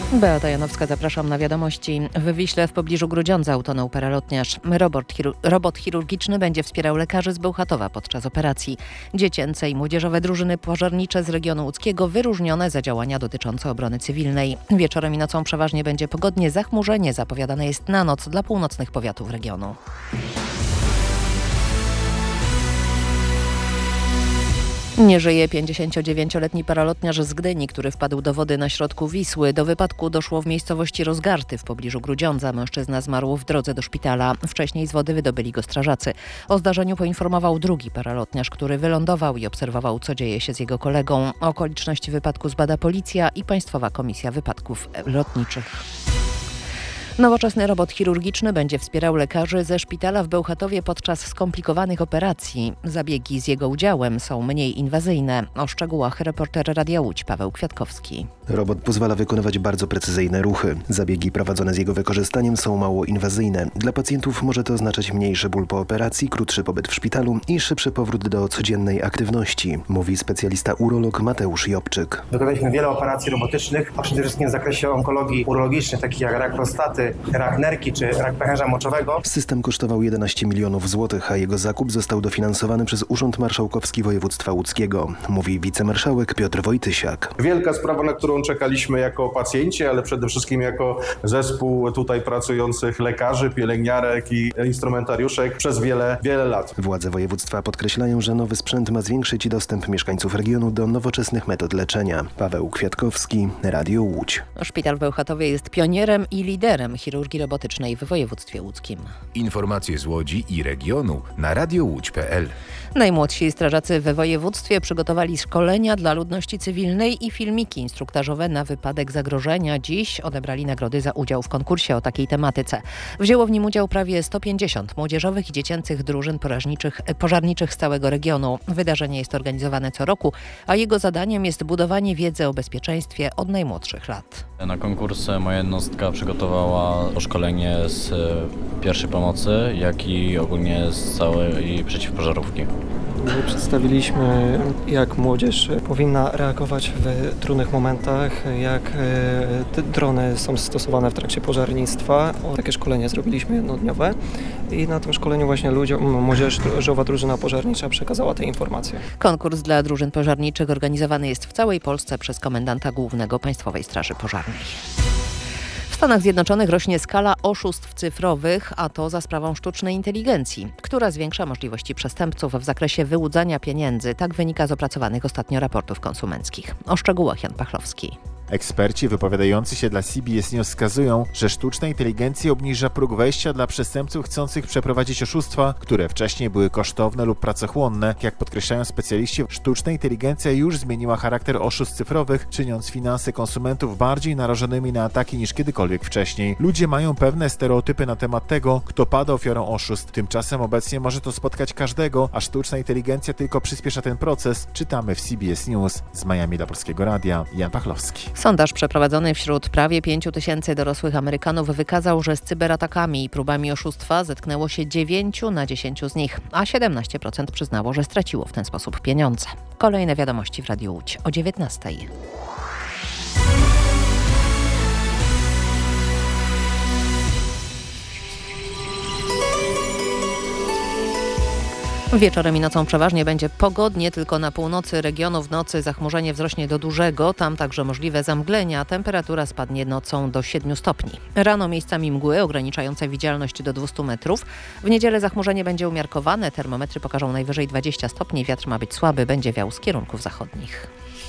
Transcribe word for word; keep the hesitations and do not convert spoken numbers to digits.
Beata Janowska, zapraszam na wiadomości. W Wiśle w pobliżu Grudziądza utonął paralotniarz. Robot, chiru- robot chirurgiczny będzie wspierał lekarzy z Bełchatowa podczas operacji. Dziecięce i młodzieżowe drużyny pożarnicze z regionu łódzkiego wyróżnione za działania dotyczące obrony cywilnej. Wieczorem i nocą przeważnie będzie pogodnie, zachmurzenie zapowiadane jest na noc dla północnych powiatów regionu. Nie żyje pięćdziesięciodziewięcioletni paralotniarz z Gdyni, który wpadł do wody na środku Wisły. Do wypadku doszło w miejscowości Rozgarty w pobliżu Grudziądza. Mężczyzna zmarł w drodze do szpitala. Wcześniej z wody wydobyli go strażacy. O zdarzeniu poinformował drugi paralotniarz, który wylądował i obserwował, co dzieje się z jego kolegą. Okoliczności wypadku zbada policja i Państwowa Komisja Wypadków Lotniczych. Nowoczesny robot chirurgiczny będzie wspierał lekarzy ze szpitala w Bełchatowie podczas skomplikowanych operacji. Zabiegi z jego udziałem są mniej inwazyjne. O szczegółach reporter Radia Łódź Paweł Kwiatkowski. Robot pozwala wykonywać bardzo precyzyjne ruchy. Zabiegi prowadzone z jego wykorzystaniem są mało inwazyjne. Dla pacjentów może to oznaczać mniejszy ból po operacji, krótszy pobyt w szpitalu i szybszy powrót do codziennej aktywności, mówi specjalista urolog Mateusz Jobczyk. Wykonaliśmy wiele operacji robotycznych, a przede wszystkim w zakresie onkologii urologicznej, takich jak rak prostaty, rak nerki czy rak pęcherza moczowego. System kosztował jedenaście milionów złotych, a jego zakup został dofinansowany przez Urząd Marszałkowski Województwa Łódzkiego, mówi wicemarszałek Piotr Wojtysiak. Wielka sprawa, na którą czekaliśmy jako pacjenci, ale przede wszystkim jako zespół tutaj pracujących lekarzy, pielęgniarek i instrumentariuszek przez wiele, wiele lat. Władze województwa podkreślają, że nowy sprzęt ma zwiększyć dostęp mieszkańców regionu do nowoczesnych metod leczenia. Paweł Kwiatkowski, Radio Łódź. Szpital w Bełchatowie jest pionierem i liderem chirurgii robotycznej w województwie łódzkim. Informacje z Łodzi i regionu na radiołódź kropka pe el. Najmłodsi strażacy we województwie przygotowali szkolenia dla ludności cywilnej i filmiki instruktażowe na wypadek zagrożenia. Dziś odebrali nagrody za udział w konkursie o takiej tematyce. Wzięło w nim udział prawie sto pięćdziesiąt młodzieżowych i dziecięcych drużyn pożarniczych, pożarniczych z całego regionu. Wydarzenie jest organizowane co roku, a jego zadaniem jest budowanie wiedzy o bezpieczeństwie od najmłodszych lat. Na konkurs moja jednostka przygotowała szkolenie z pierwszej pomocy, jak i ogólnie z całej przeciwpożarówki. Przedstawiliśmy, jak młodzież powinna reagować w trudnych momentach, jak te drony są stosowane w trakcie pożarnictwa. Takie szkolenie zrobiliśmy jednodniowe i na tym szkoleniu właśnie ludziom, młodzieżowa drużyna pożarnicza przekazała te informacje. Konkurs dla drużyn pożarniczych organizowany jest w całej Polsce przez komendanta głównego Państwowej Straży Pożarnej. W Stanach Zjednoczonych rośnie skala oszustw cyfrowych, a to za sprawą sztucznej inteligencji, która zwiększa możliwości przestępców w zakresie wyłudzania pieniędzy. Tak wynika z opracowanych ostatnio raportów konsumenckich. O szczegółach Jan Pachlowski. Eksperci wypowiadający się dla C B S News wskazują, że sztuczna inteligencja obniża próg wejścia dla przestępców chcących przeprowadzić oszustwa, które wcześniej były kosztowne lub pracochłonne. Jak podkreślają specjaliści, sztuczna inteligencja już zmieniła charakter oszustw cyfrowych, czyniąc finanse konsumentów bardziej narażonymi na ataki niż kiedykolwiek wcześniej. Ludzie mają pewne stereotypy na temat tego, kto pada ofiarą oszustw. Tymczasem obecnie może to spotkać każdego, a sztuczna inteligencja tylko przyspiesza ten proces. Czytamy w C B S News. Z Miami dla Polskiego Radia, Jan Pachlowski. Sondaż przeprowadzony wśród prawie pięciu tysięcy dorosłych Amerykanów wykazał, że z cyberatakami i próbami oszustwa zetknęło się dziewięciu na dziesięciu z nich, a siedemnaście procent przyznało, że straciło w ten sposób pieniądze. Kolejne wiadomości w Radiu Łódź o dziewiętnastej. Wieczorem i nocą przeważnie będzie pogodnie, tylko na północy regionu w nocy zachmurzenie wzrośnie do dużego, tam także możliwe zamglenia, temperatura spadnie nocą do siedmiu stopni. Rano miejscami mgły ograniczające widzialność do dwustu metrów. W niedzielę zachmurzenie będzie umiarkowane, termometry pokażą najwyżej dwadzieścia stopni, wiatr ma być słaby, będzie wiał z kierunków zachodnich.